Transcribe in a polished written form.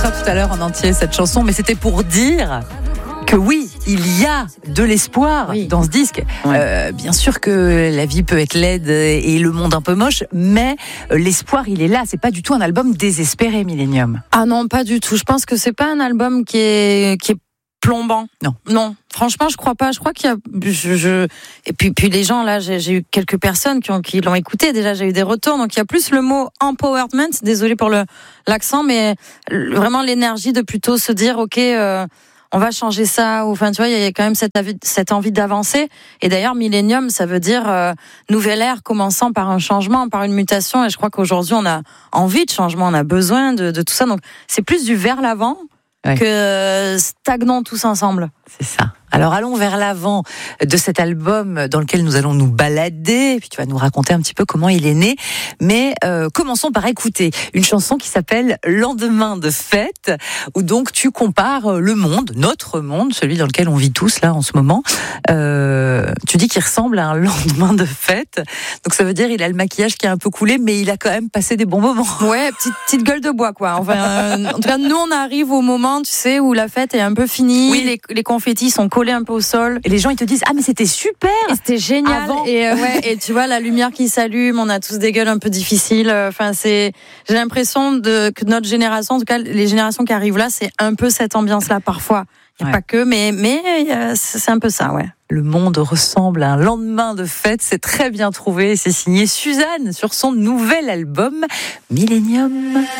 écoutera tout à l'heure en entier cette chanson, mais c'était pour dire que oui, il y a de l'espoir dans ce disque. Ouais. Bien sûr que la vie peut être laide et le monde un peu moche, mais l'espoir, il est là. C'est pas du tout un album désespéré, Millennium. Ah non, pas du tout. Je pense que c'est pas un album qui est plombant. Non. Franchement, je crois pas. Je crois qu'il y a, et puis les gens là, j'ai eu quelques personnes qui l'ont écouté. Déjà, j'ai eu des retours. Donc il y a plus le mot empowerment. Désolé pour l'accent, mais vraiment l'énergie de plutôt se dire, ok. On va changer ça, ou enfin tu vois, il y a quand même cette envie d'avancer. Et d'ailleurs, Millennium, ça veut dire nouvelle ère commençant par un changement, par une mutation. Et je crois qu'aujourd'hui, on a envie de changement, on a besoin de tout ça. Donc, c'est plus du vers l'avant que stagnons tous ensemble. C'est ça. Alors allons vers l'avant de cet album dans lequel nous allons nous balader, et puis tu vas nous raconter un petit peu comment il est né. Mais commençons par écouter une chanson qui s'appelle Lendemain de fête, où donc tu compares le monde, notre monde, celui dans lequel on vit tous là en ce moment. Tu dis qu'il ressemble à un lendemain de fête, donc ça veut dire il a le maquillage qui est un peu coulé, mais il a quand même passé des bons moments. Ouais, petite gueule de bois quoi. Enfin, en tout cas nous on arrive au moment, tu sais, où la fête est un peu finie, oui. les confettis sont collés un peu au sol. Et les gens, ils te disent, ah, mais c'était super! Et c'était génial. Avant. Et tu vois, la lumière qui s'allume, on a tous des gueules un peu difficiles. Enfin, j'ai l'impression que notre génération, en tout cas, les générations qui arrivent là, c'est un peu cette ambiance-là, parfois. Il n'y a pas que, mais c'est un peu ça, ouais. Le monde ressemble à un lendemain de fête. C'est très bien trouvé. C'est signé Suzanne sur son nouvel album, Millennium.